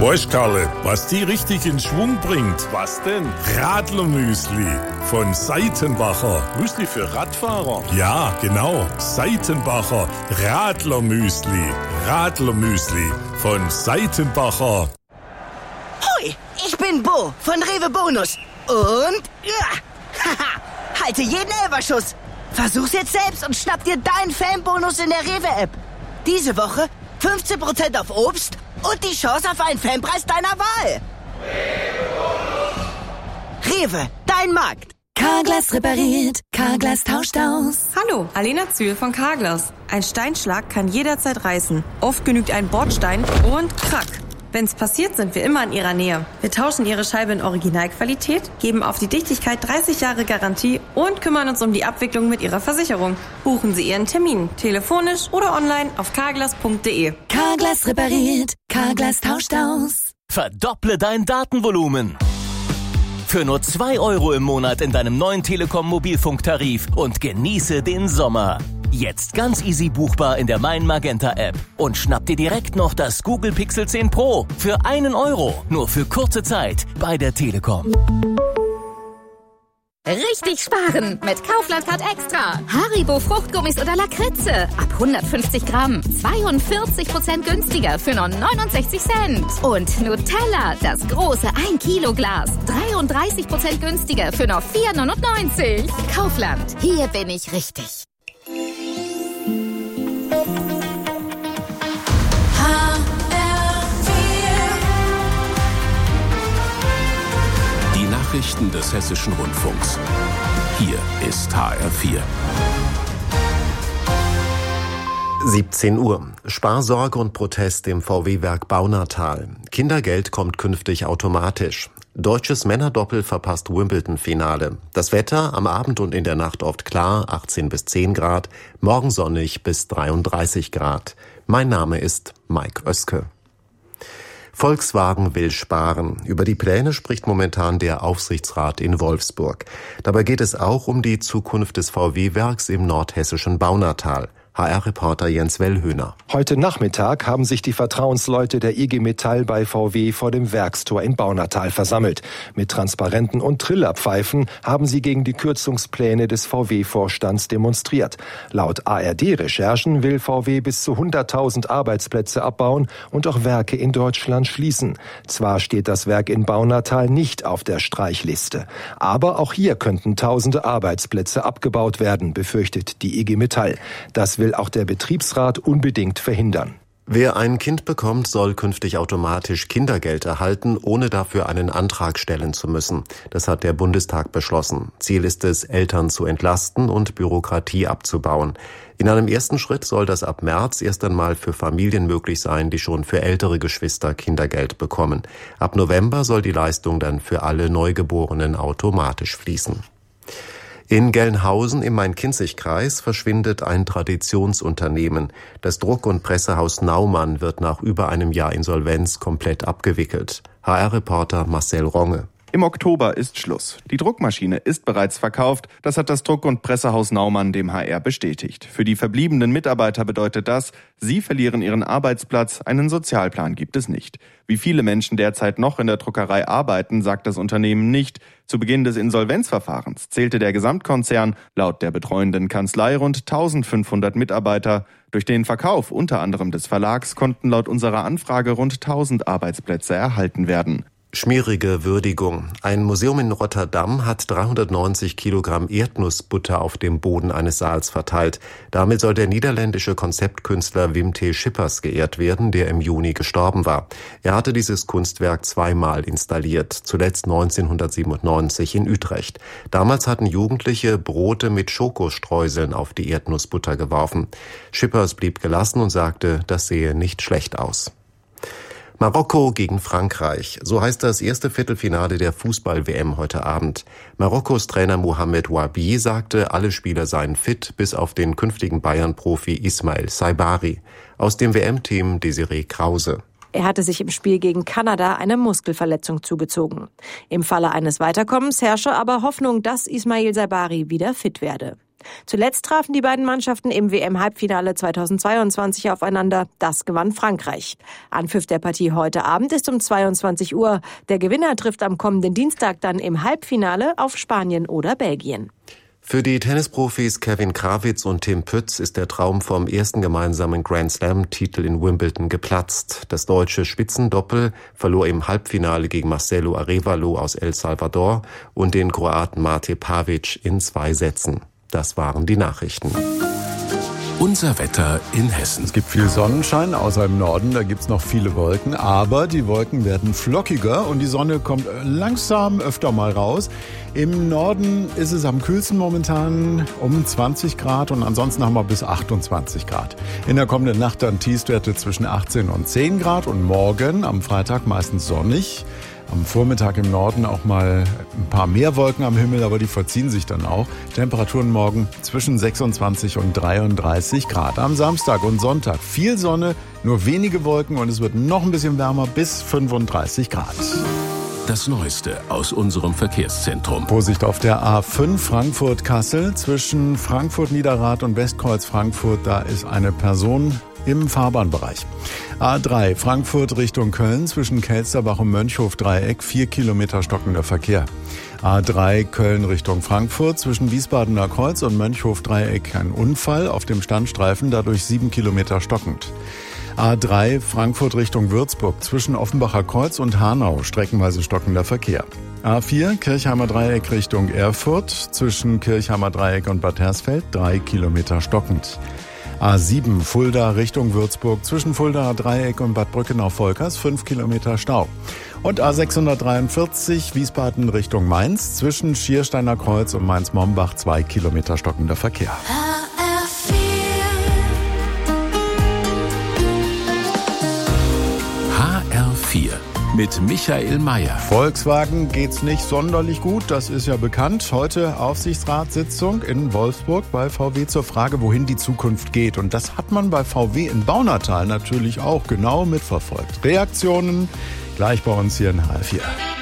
Weißt, Karle, was die richtig in Schwung bringt? Was denn? Radlermüsli von Seitenbacher. Müsli für Radfahrer? Ja, genau. Seitenbacher Radlermüsli. Radlermüsli von Seitenbacher. Hoi, ich bin Bo von Rewe Bonus. Und halte jeden Elferschuss. Versuch's jetzt selbst und schnapp dir deinen Fanbonus in der Rewe-App. Diese Woche 15% auf Obst und die Chance auf einen Fanpreis deiner Wahl. Rewe, dein Markt. Carglass repariert, Carglass tauscht aus. Hallo, Alena Zühl von Carglass. Ein Steinschlag kann jederzeit reißen. Oft genügt ein Bordstein und krack. Wenn's passiert, sind wir immer in Ihrer Nähe. Wir tauschen Ihre Scheibe in Originalqualität, geben auf die Dichtigkeit 30 Jahre Garantie und kümmern uns um die Abwicklung mit Ihrer Versicherung. Buchen Sie Ihren Termin, telefonisch oder online auf carglass.de. Carglass repariert, Carglass tauscht aus. Verdopple dein Datenvolumen. Für nur 2 € im Monat in deinem neuen Telekom-Mobilfunktarif und genieße den Sommer. Jetzt ganz easy buchbar in der Mein Magenta App. Und schnapp dir direkt noch das Google Pixel 10 Pro für 1 €. Nur für kurze Zeit bei der Telekom. Richtig sparen mit Kaufland Card Extra. Haribo Fruchtgummis oder Lakritze. Ab 150 Gramm. 42% günstiger für nur 69 Cent. Und Nutella, das große 1 Kilo Glas. 33% günstiger für nur 4,99. Kaufland, hier bin ich richtig. Die Nachrichten des Hessischen Rundfunks. Hier ist HR4. 17 Uhr. Sparsorge und Protest im VW-Werk Baunatal. Kindergeld kommt künftig automatisch. Deutsches Männerdoppel verpasst Wimbledon-Finale. Das Wetter am Abend und in der Nacht oft klar, 18 bis 10 Grad, morgen sonnig bis 33 Grad. Mein Name ist Mike Oeske. Volkswagen will sparen. Über die Pläne spricht momentan der Aufsichtsrat in Wolfsburg. Dabei geht es auch um die Zukunft des VW-Werks im nordhessischen Baunatal. HR-Reporter Jens Wellhöhner. Heute Nachmittag haben sich die Vertrauensleute der IG Metall bei VW vor dem Werkstor in Baunatal versammelt. Mit Transparenten und Trillerpfeifen haben sie gegen die Kürzungspläne des VW-Vorstands demonstriert. Laut ARD-Recherchen will VW bis zu 100.000 Arbeitsplätze abbauen und auch Werke in Deutschland schließen. Zwar steht das Werk in Baunatal nicht auf der Streichliste, aber auch hier könnten tausende Arbeitsplätze abgebaut werden, befürchtet die IG Metall. Das will auch der Betriebsrat unbedingt verhindern. Wer ein Kind bekommt, soll künftig automatisch Kindergeld erhalten, ohne dafür einen Antrag stellen zu müssen. Das hat der Bundestag beschlossen. Ziel ist es, Eltern zu entlasten und Bürokratie abzubauen. In einem ersten Schritt soll das ab März erst einmal für Familien möglich sein, die schon für ältere Geschwister Kindergeld bekommen. Ab November soll die Leistung dann für alle Neugeborenen automatisch fließen. In Gelnhausen im Main-Kinzig-Kreis verschwindet ein Traditionsunternehmen. Das Druck- und Pressehaus Naumann wird nach über einem Jahr Insolvenz komplett abgewickelt. HR-Reporter Marcel Ronge. Im Oktober ist Schluss. Die Druckmaschine ist bereits verkauft. Das hat das Druck- und Pressehaus Naumann dem HR bestätigt. Für die verbliebenen Mitarbeiter bedeutet das, sie verlieren ihren Arbeitsplatz, einen Sozialplan gibt es nicht. Wie viele Menschen derzeit noch in der Druckerei arbeiten, sagt das Unternehmen nicht. Zu Beginn des Insolvenzverfahrens zählte der Gesamtkonzern laut der betreuenden Kanzlei rund 1500 Mitarbeiter. Durch den Verkauf unter anderem des Verlags konnten laut unserer Anfrage rund 1000 Arbeitsplätze erhalten werden. Schmierige Würdigung. Ein Museum in Rotterdam hat 390 Kilogramm Erdnussbutter auf dem Boden eines Saals verteilt. Damit soll der niederländische Konzeptkünstler Wim T. Schippers geehrt werden, der im Juni gestorben war. Er hatte dieses Kunstwerk zweimal installiert, zuletzt 1997 in Utrecht. Damals hatten Jugendliche Brote mit Schokostreuseln auf die Erdnussbutter geworfen. Schippers blieb gelassen und sagte, das sehe nicht schlecht aus. Marokko gegen Frankreich. So heißt das erste Viertelfinale der Fußball-WM heute Abend. Marokkos Trainer Mohamed Wabi sagte, alle Spieler seien fit, bis auf den künftigen Bayern-Profi Ismail Saibari. Aus dem WM-Team Desiree Krause. Er hatte sich im Spiel gegen Kanada eine Muskelverletzung zugezogen. Im Falle eines Weiterkommens herrsche aber Hoffnung, dass Ismail Saibari wieder fit werde. Zuletzt trafen die beiden Mannschaften im WM-Halbfinale 2022 aufeinander. Das gewann Frankreich. Anpfiff der Partie heute Abend ist um 22 Uhr. Der Gewinner trifft am kommenden Dienstag dann im Halbfinale auf Spanien oder Belgien. Für die Tennisprofis Kevin Krawitz und Tim Pütz ist der Traum vom ersten gemeinsamen Grand-Slam-Titel in Wimbledon geplatzt. Das deutsche Spitzendoppel verlor im Halbfinale gegen Marcelo Arévalo aus El Salvador und den Kroaten Mate Pavic in 2 Sätzen. Das waren die Nachrichten. Unser Wetter in Hessen. Es gibt viel Sonnenschein, außer im Norden, da gibt's noch viele Wolken. Aber die Wolken werden flockiger und die Sonne kommt langsam öfter mal raus. Im Norden ist es am kühlsten momentan um 20 Grad und ansonsten haben wir bis 28 Grad. In der kommenden Nacht dann Tiefstwerte zwischen 18 und 10 Grad und morgen am Freitag meistens sonnig. Am Vormittag im Norden auch mal ein paar mehr Wolken am Himmel, aber die verziehen sich dann auch. Temperaturen morgen zwischen 26 und 33 Grad. Am Samstag und Sonntag viel Sonne, nur wenige Wolken und es wird noch ein bisschen wärmer bis 35 Grad. Das Neueste aus unserem Verkehrszentrum. Vorsicht auf der A5 Frankfurt-Kassel zwischen Frankfurt-Niederrad und Westkreuz-Frankfurt. Da ist eine Person im Fahrbahnbereich. A3 Frankfurt Richtung Köln zwischen Kelsterbach und Mönchhof-Dreieck 4 Kilometer stockender Verkehr. A3 Köln Richtung Frankfurt zwischen Wiesbadener Kreuz und Mönchhof-Dreieck ein Unfall auf dem Standstreifen, dadurch 7 Kilometer stockend. A3 Frankfurt Richtung Würzburg zwischen Offenbacher Kreuz und Hanau streckenweise stockender Verkehr. A4 Kirchheimer Dreieck Richtung Erfurt zwischen Kirchheimer Dreieck und Bad Hersfeld 3 Kilometer stockend. A7 Fulda Richtung Würzburg zwischen Fuldaer Dreieck und Bad Brückenau-Volkers 5 Kilometer Stau. Und A643 Wiesbaden Richtung Mainz zwischen Schiersteiner Kreuz und Mainz-Mombach 2 Kilometer stockender Verkehr. HR4 mit Michael Mayer. Volkswagen geht's nicht sonderlich gut, das ist ja bekannt. Heute Aufsichtsratssitzung in Wolfsburg bei VW zur Frage, wohin die Zukunft geht. Und das hat man bei VW in Baunatal natürlich auch genau mitverfolgt. Reaktionen gleich bei uns hier in HR4.